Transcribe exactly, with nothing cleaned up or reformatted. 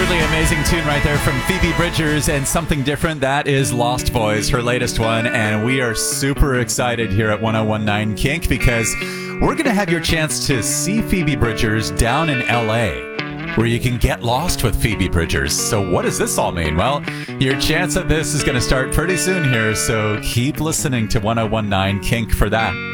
Really amazing tune right there from Phoebe Bridgers, and something different. That is Lost Boys, her latest one, and we are super excited here at one oh one nine Kink because we're going to have your chance to see Phoebe Bridgers down in L A, where you can get lost with Phoebe Bridgers. So what does this all mean? Well, your chance of this is going to start pretty soon here, so keep listening to one oh one nine Kink for that.